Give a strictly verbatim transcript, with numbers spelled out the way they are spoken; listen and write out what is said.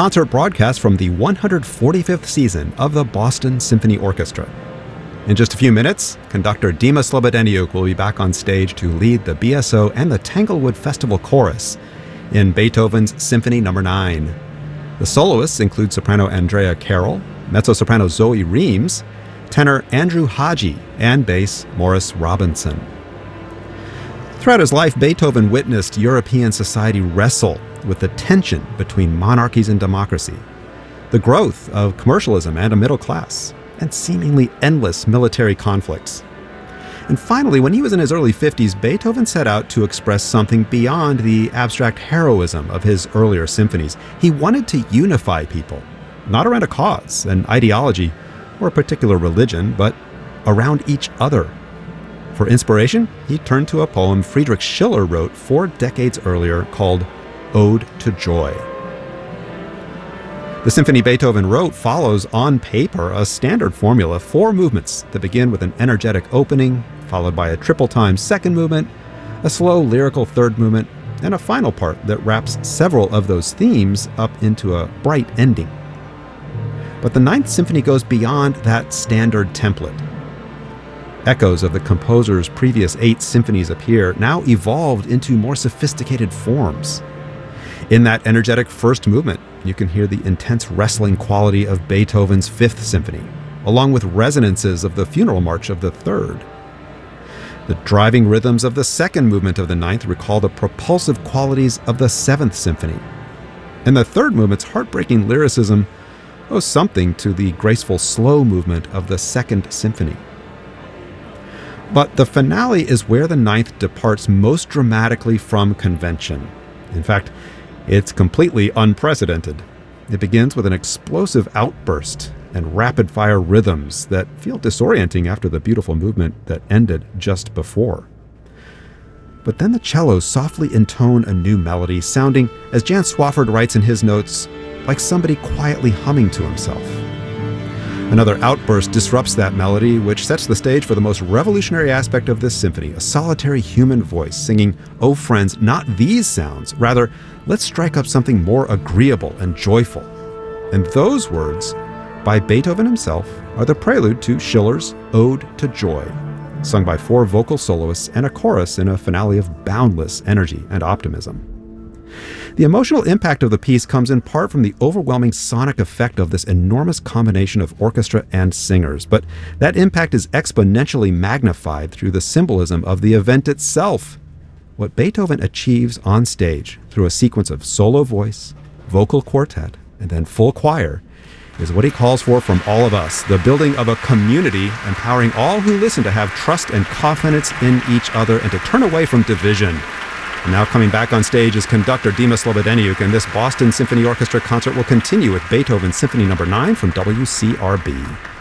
concert broadcast from the one hundred forty-fifth season of the Boston Symphony Orchestra. In just a few minutes, conductor Dima Slobodeniuk will be back on stage to lead the B S O and the Tanglewood Festival Chorus in Beethoven's Symphony Number nine. The soloists include soprano Andrea Carroll, mezzo-soprano Zoe Reams, tenor Andrew Haji, and bass Morris Robinson. Throughout his life, Beethoven witnessed European society wrestle with the tension between monarchies and democracy, the growth of commercialism and a middle class, and seemingly endless military conflicts. And finally, when he was in his early fifties, Beethoven set out to express something beyond the abstract heroism of his earlier symphonies. He wanted to unify people, not around a cause, an ideology, or a particular religion, but around each other. For inspiration, he turned to a poem Friedrich Schiller wrote four decades earlier called Ode to Joy. The symphony Beethoven wrote follows on paper a standard formula, four movements that begin with an energetic opening, followed by a triple-time second movement, a slow lyrical third movement, and a final part that wraps several of those themes up into a bright ending. But the Ninth Symphony goes beyond that standard template. Echoes of the composer's previous eight symphonies appear, now evolved into more sophisticated forms. In that energetic first movement, you can hear the intense wrestling quality of Beethoven's Fifth Symphony, along with resonances of the Funeral March of the Third. The driving rhythms of the second movement of the Ninth recall the propulsive qualities of the Seventh Symphony. And the third movement's heartbreaking lyricism owes something to the graceful slow movement of the Second Symphony. But the finale is where the Ninth departs most dramatically from convention. In fact, it's completely unprecedented. It begins with an explosive outburst and rapid-fire rhythms that feel disorienting after the beautiful movement that ended just before. But then the cellos softly intone a new melody, sounding, as Jan Swafford writes in his notes, like somebody quietly humming to himself. Another outburst disrupts that melody, which sets the stage for the most revolutionary aspect of this symphony, a solitary human voice singing, "Oh friends, not these sounds, rather, let's strike up something more agreeable and joyful." And those words, by Beethoven himself, are the prelude to Schiller's Ode to Joy, sung by four vocal soloists and a chorus in a finale of boundless energy and optimism. The emotional impact of the piece comes in part from the overwhelming sonic effect of this enormous combination of orchestra and singers, but that impact is exponentially magnified through the symbolism of the event itself. What Beethoven achieves on stage through a sequence of solo voice, vocal quartet, and then full choir is what he calls for from all of us, the building of a community empowering all who listen to have trust and confidence in each other and to turn away from division. And now coming back on stage is conductor Dima Slobodeniuk, and this Boston Symphony Orchestra concert will continue with Beethoven's Symphony Number nine from W C R B.